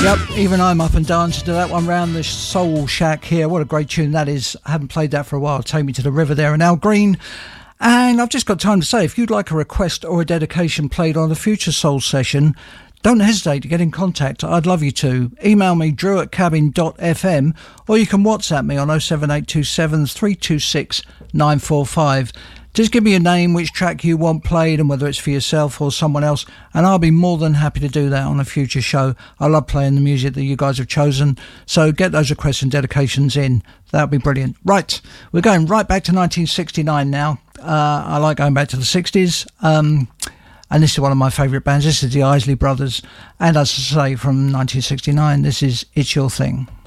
Yep, even I'm up and dancing to that one round the Soul Shack here. What a great tune that is. I haven't played that for a while. Take Me to the River there and Al Green. And I've just got time to say, if you'd like a request or a dedication played on a future Soul session, don't hesitate to get in contact. I'd love you to. Email me, drew@cabin.fm, or you can WhatsApp me on 07827 326 945. Just give me a name, which track you want played, and whether it's for yourself or someone else, and I'll be more than happy to do that on a future show. I love playing the music that you guys have chosen, so get those requests and dedications in. That'll be brilliant. Right, we're going right back to 1969 now. I like going back to the 60s, and this is one of my favourite bands. This is the Isley Brothers, and as I say, from 1969, this is It's Your Thing.